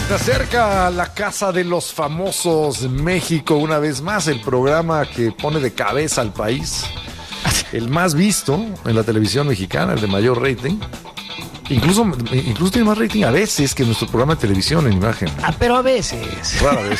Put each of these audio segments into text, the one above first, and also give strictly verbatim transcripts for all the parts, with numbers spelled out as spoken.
Se acerca a la Casa de los Famosos México una vez más, el programa que pone de cabeza al país, el más visto en la televisión mexicana, el de mayor rating. Incluso, incluso tiene más rating a veces que nuestro programa de televisión en imagen. Ah, pero a veces. Rara vez.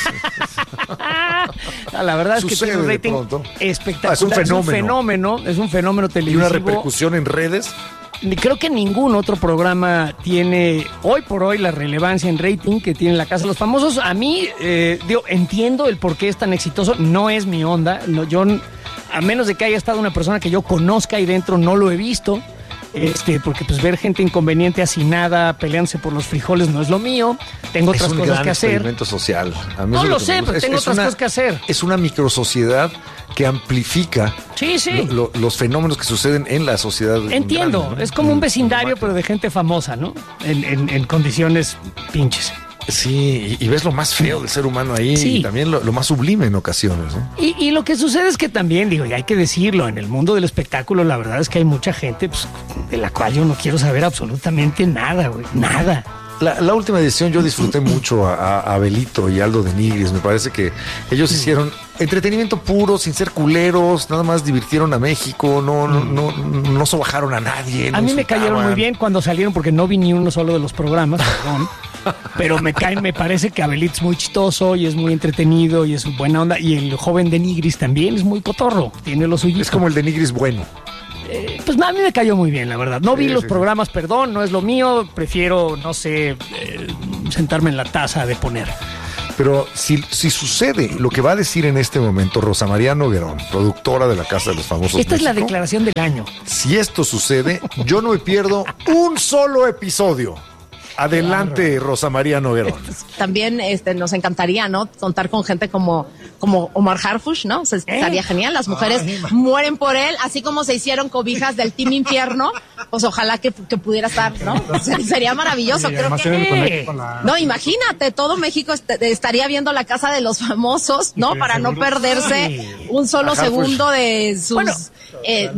No, la verdad es Sucede que tiene un rating espectacular. Ah, es un fenómeno. Es un fenómeno, es un fenómeno televisivo. Y una repercusión en redes. Creo que ningún otro programa tiene hoy por hoy la relevancia en rating que tiene la Casa de los Famosos. A mí, eh, digo, entiendo el por qué es tan exitoso. No es mi onda. No, yo, a menos de que haya estado una persona que yo conozca ahí dentro, no lo he visto. Este, porque pues ver gente inconveniente hacinada peleándose por los frijoles no es lo mío. Tengo otras cosas que hacer. Es un gran experimento social. A mí no lo sé, pero tengo otras cosas que hacer. Es una microsociedad que amplifica sí, sí. Lo, lo, los fenómenos que suceden en la sociedad. Entiendo, grande, ¿no? Es como un vecindario, pero de gente famosa, ¿no? En, en, en condiciones pinches. Sí, y, y ves lo más feo del ser humano ahí, sí. Y también lo, lo más sublime en ocasiones, ¿no? Y, y lo que sucede es que también, digo, y hay que decirlo, en el mundo del espectáculo la verdad es que hay mucha gente pues, de la cual yo no quiero saber absolutamente nada, güey, nada. La, la última edición yo disfruté mucho a, a Abelito y Aldo de Nigris. Me parece que ellos hicieron entretenimiento puro, sin ser culeros, nada más divirtieron a México, no, no, no, no sobajaron a nadie. A mí me cayeron muy bien cuando salieron porque no vi ni uno solo de los programas, perdón. Pero me cae, me parece que Abelito es muy chistoso y es muy entretenido y es buena onda. Y el joven de Nigris también es muy cotorro, tiene lo suyo. Es como el de Nigris bueno. Eh, pues a mí me cayó muy bien, la verdad. No vi sí, los sí, programas, sí. Perdón, no es lo mío. Prefiero, no sé, eh, sentarme en la taza de poner. Pero si, si sucede lo que va a decir en este momento Rosa María Noguerón, productora de la Casa de los Famosos Esta México, es la declaración del año. Si esto sucede, yo no me pierdo un solo episodio. Adelante, claro. Rosa María Noguerón. También este, nos encantaría, ¿no? Contar con gente como, como Omar Harfuch, ¿no? O sea, ¿Eh? Estaría genial. Las mujeres Ay, mueren por él, así como se hicieron cobijas del Team Infierno. Pues ojalá que, que pudiera estar, ¿no? O sea, sería maravilloso. Sí, creo que... la... No, imagínate, todo México est- estaría viendo la Casa de los Famosos, ¿no? Sí, para seguro. No perderse sí. un solo segundo de sus... Bueno. Eh,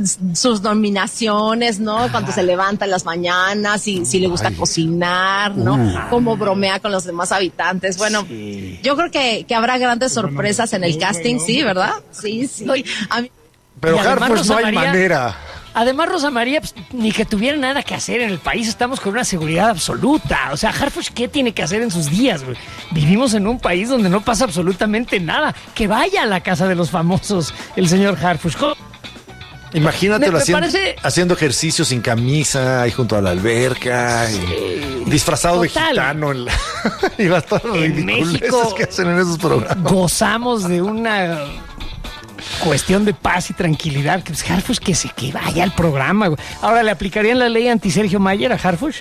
sus nominaciones, ¿no? Cuando se levanta en las mañanas y si le gusta Ay. cocinar, ¿no? Uh. Cómo bromea con los demás habitantes. Bueno, sí. yo creo que, que habrá grandes sorpresas en el casting, sí, ¿verdad? Sí, sí. A mí... Pero Harfuch no hay María, manera. Además, Rosa María, pues, ni que tuviera nada que hacer en el país, estamos con una seguridad absoluta. O sea, Harfuch, ¿qué tiene que hacer en sus días, güey? Vivimos en un país donde no pasa absolutamente nada. Que vaya a la Casa de los Famosos el señor Harfuch. Imagínatelo haciendo, parece... haciendo ejercicio sin camisa ahí junto a la alberca, sí, y disfrazado total. de gitano en, la... y todas las en México que hacen en esos programas. Gozamos de una cuestión de paz y tranquilidad. Que pues, Harfuch que se que vaya al programa. Güey. Ahora, ¿le aplicarían la ley anti-Sergio Mayer a Harfuch?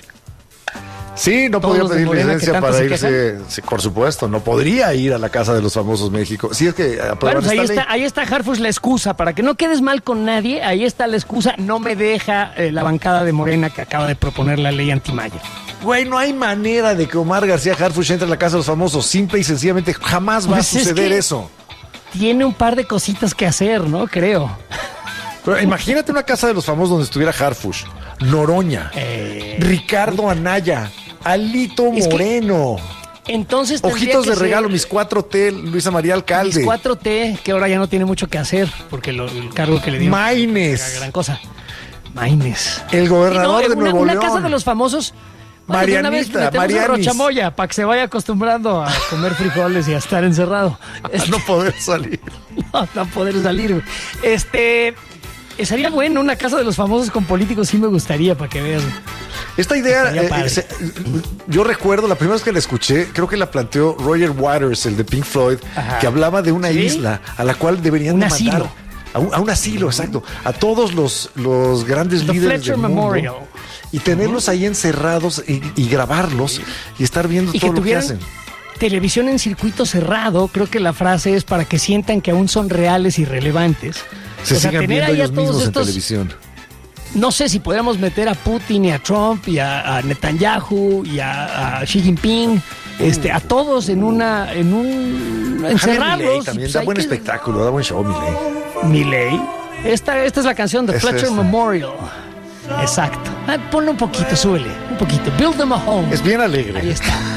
Sí, no podía pedir licencia para irse, sí, por supuesto, no podría ir a la Casa de los Famosos México. Sí, es que bueno, pues ahí está, ahí está Harfuch la excusa, para que no quedes mal con nadie, ahí está la excusa, no me deja eh, la bancada de Morena que acaba de proponer la ley anti-Mayer. Güey, no hay manera de que Omar García Harfuch entre a la Casa de los Famosos, simple y sencillamente jamás va pues a suceder eso. Tiene un par de cositas que hacer, ¿no? Creo. Pero imagínate una Casa de los Famosos donde estuviera Harfuch, Noroña, eh... Ricardo Anaya, Alito Moreno. Que, entonces Ojitos de regalo, ser... mis cuatro T, Luisa María Alcalde. Mis cuatro T, que ahora ya no tiene mucho que hacer, porque lo, el cargo que le dio. Maines. Era gran cosa. Maines. El gobernador no, de una, Nuevo una León. Casa de los Famosos. Bueno, Marianita, Marianis. A Rochamoya, para que se vaya acostumbrando a comer frijoles y a estar encerrado. A no poder salir. No, no poder salir. Este... Sería bueno una Casa de los Famosos con políticos, sí me gustaría, para que veas. Esta idea, eh, se, yo recuerdo la primera vez que la escuché, creo que la planteó Roger Waters, el de Pink Floyd, Ajá. que hablaba de una ¿Sí? isla a la cual deberían un de asilo. mandar a un, a un asilo, exacto, a todos los, los grandes The líderes Fletcher del mundo Memorial. Y tenerlos uh-huh. ahí encerrados y, y grabarlos sí. y estar viendo y todo que lo que hacen. Televisión en circuito cerrado, creo que la frase es para que sientan que aún son reales y relevantes. Se o sea, sigan viendo ellos mismos estos, en televisión. No sé si podríamos meter a Putin y a Trump y a, a Netanyahu y a, a Xi Jinping, uh. este, a todos en una, en un encerrados. También pues da buen que... espectáculo, da buen show, Milei. Milei. Esta, esta es la canción de Fletcher esta. Memorial. Exacto. Ah, ponle un poquito, súbele, un poquito. Build them a home. Es bien alegre. Ahí está.